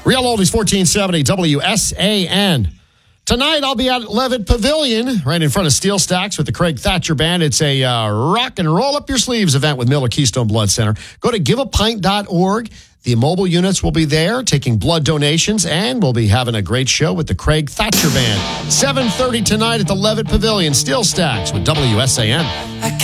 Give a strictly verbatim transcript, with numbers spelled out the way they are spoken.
Real Oldies fourteen seventy W S A N. Tonight, I'll be at Levitt Pavilion, right in front of Steel Stacks with the Craig Thatcher Band. It's a uh, rock and roll up your sleeves event with Miller Keystone Blood Center. Go to give a pint dot org. The mobile units will be there taking blood donations, and we'll be having a great show with the Craig Thatcher Band. seven thirty tonight at the Levitt Pavilion, Steel Stacks with W S A N.